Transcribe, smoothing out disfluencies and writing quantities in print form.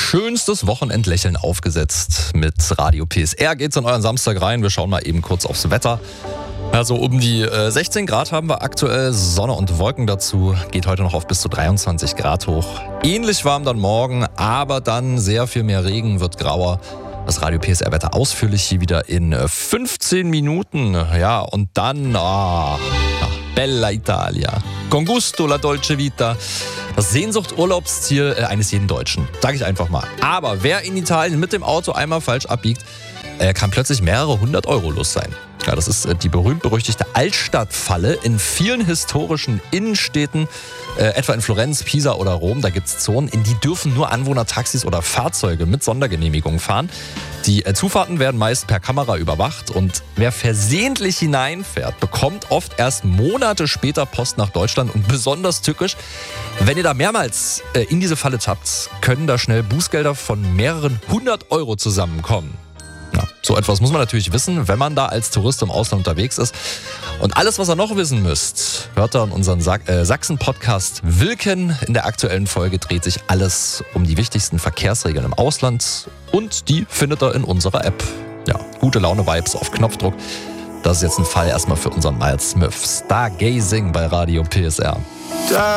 schönstes Wochenendlächeln aufgesetzt. Mit Radio PSR geht's in euren Samstag rein. Wir schauen mal eben kurz aufs Wetter. Also um die 16 Grad haben wir aktuell, Sonne und Wolken dazu. Geht heute noch auf bis zu 23 Grad hoch. Ähnlich warm dann morgen, aber dann sehr viel mehr Regen, wird grauer. Das Radio PSR-Wetter ausführlich hier wieder in 15 Minuten. Ja, und dann, Bella Italia. Con gusto la dolce vita. Das Sehnsucht-Urlaubsziel eines jeden Deutschen, sage ich einfach mal. Aber wer in Italien mit dem Auto einmal falsch abbiegt, kann plötzlich mehrere 100 Euro los sein. Ja, das ist die berühmt-berüchtigte Altstadtfalle in vielen historischen Innenstädten, etwa in Florenz, Pisa oder Rom. Da gibt es Zonen, in die dürfen nur Anwohner, Taxis oder Fahrzeuge mit Sondergenehmigung fahren. Die Zufahrten werden meist per Kamera überwacht und wer versehentlich hineinfährt, bekommt oft erst Monate später Post nach Deutschland. Und besonders tückisch, wenn ihr da mehrmals in diese Falle tappt, können da schnell Bußgelder von mehreren 100 Euro zusammenkommen. Ja, so etwas muss man natürlich wissen, wenn man da als Tourist im Ausland unterwegs ist. Und alles, was ihr noch wissen müsst, hört ihr in unserem Sachsen-Podcast Wilken. In der aktuellen Folge dreht sich alles um die wichtigsten Verkehrsregeln im Ausland und die findet ihr in unserer App. Ja, gute Laune-Vibes auf Knopfdruck. Das ist jetzt ein Fall erstmal für unseren Miles Smith. Stargazing bei Radio PSR.